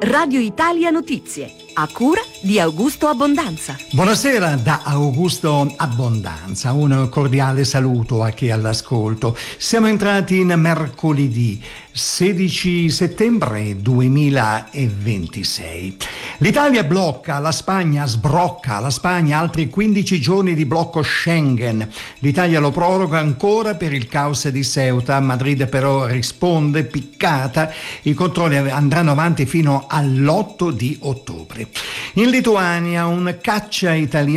Radio Italia Notizie, a cura di Augusto Abbondanza. Buonasera da Augusto Abbondanza, un cordiale saluto a chi è all'ascolto. Siamo entrati in mercoledì 16 settembre 2026. L'Italia blocca, la Spagna sbrocca, la Spagna altri 15 giorni di blocco Schengen. L'Italia lo proroga ancora per il caos di Ceuta. Madrid però risponde piccata. I controlli andranno avanti fino all'8 di ottobre. In Lituania i caccia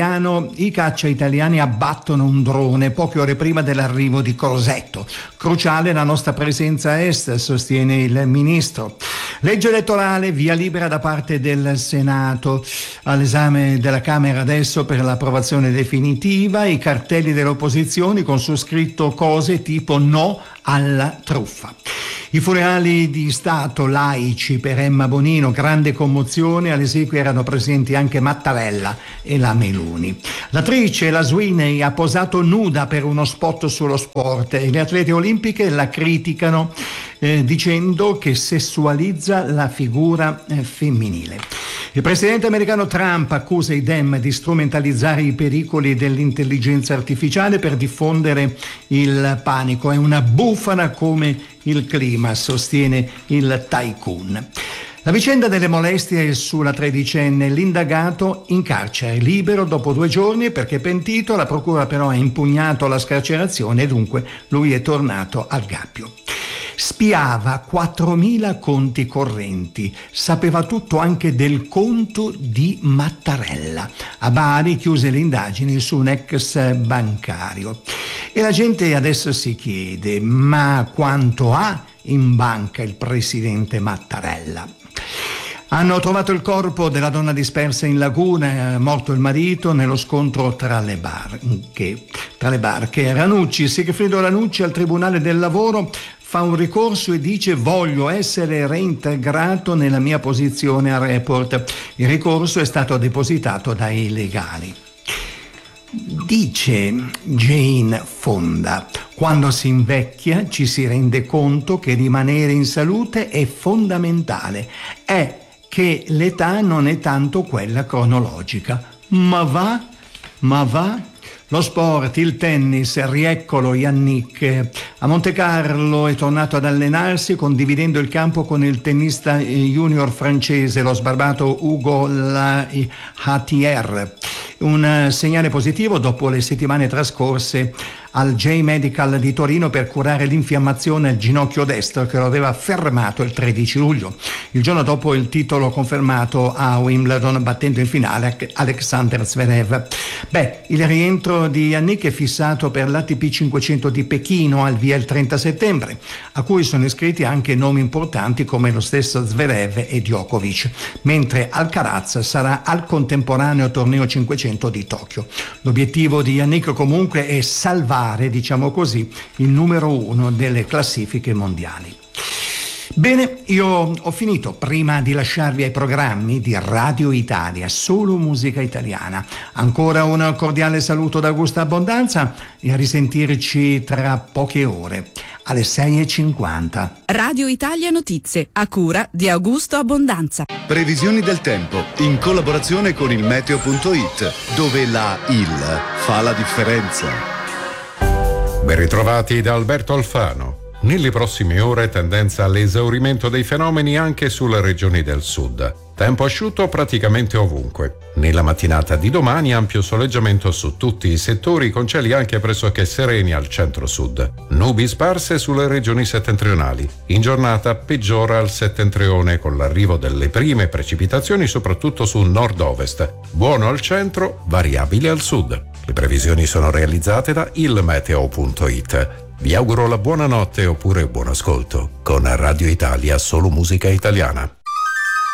italiani abbattono un drone poche ore prima dell'arrivo di Crosetto. Cruciale la nostra presenza a est, sostiene il ministro. Legge elettorale, via libera da parte del Senato. All'esame della Camera adesso per l'approvazione definitiva i cartelli delle opposizioni con su scritto cose tipo no alla truffa. I funerali di Stato laici per Emma Bonino, grande commozione, alle esequie erano presenti anche Mattarella e la Meloni. L'attrice, la Sweeney, ha posato nuda per uno spot sullo sport e le atlete olimpiche la criticano dicendo che sessualizza la figura femminile. Il presidente americano Trump accusa i Dem di strumentalizzare i pericoli dell'intelligenza artificiale per diffondere il panico. È una bufala come il clima, sostiene il tycoon. La vicenda delle molestie sulla tredicenne, l'indagato in carcere, libero dopo 2 giorni perché pentito, la procura però ha impugnato la scarcerazione e dunque lui è tornato al gabbio. Spiava 4.000 conti correnti, sapeva tutto anche del conto di Mattarella. A Bari chiuse le indagini su un ex bancario. E la gente adesso si chiede, ma quanto ha in banca il presidente Mattarella? Hanno trovato il corpo della donna dispersa in laguna, morto il marito nello scontro tra le barche. Ranucci, Sigfrido Ranucci al Tribunale del Lavoro fa un ricorso e dice voglio essere reintegrato nella mia posizione a Report. Il ricorso è stato depositato dai legali. Dice Jane Fonda, quando si invecchia ci si rende conto che rimanere in salute è fondamentale, è che l'età non è tanto quella cronologica. Ma va? Lo sport, il tennis, rieccolo Yannick. A Montecarlo è tornato ad allenarsi condividendo il campo con il tennista junior francese, lo sbarbato Hugo Lahatier. Un segnale positivo dopo le settimane trascorse al J-Medical di Torino per curare l'infiammazione al ginocchio destro che lo aveva fermato il 13 luglio, il giorno dopo il titolo confermato a Wimbledon battendo in finale Alexander Zverev. Il rientro di Yannick è fissato per l'ATP 500 di Pechino al via il 30 settembre, a cui sono iscritti anche nomi importanti come lo stesso Zverev e Djokovic, mentre Alcaraz sarà al contemporaneo torneo 500 di Tokyo. L'obiettivo di Yannick comunque è salvare, diciamo così, il numero 1 delle classifiche mondiali. Bene, io ho finito. Prima di lasciarvi ai programmi di Radio Italia, solo musica italiana, ancora un cordiale saluto da Augusto Abbondanza e a risentirci tra poche ore alle 6:50. Radio Italia Notizie, a cura di Augusto Abbondanza. Previsioni del tempo in collaborazione con il meteo.it, dove la IL fa la differenza. Ben ritrovati da Alberto Alfano. Nelle prossime ore tendenza all'esaurimento dei fenomeni anche sulle regioni del sud. Tempo asciutto praticamente ovunque. Nella mattinata di domani ampio soleggiamento su tutti i settori con cieli anche pressoché sereni al centro-sud. Nubi sparse sulle regioni settentrionali. In giornata peggiora al settentrione con l'arrivo delle prime precipitazioni soprattutto sul nord-ovest. Buono al centro, variabile al sud. Le previsioni sono realizzate da ilmeteo.it. Vi auguro la buonanotte oppure buon ascolto con Radio Italia, solo musica italiana.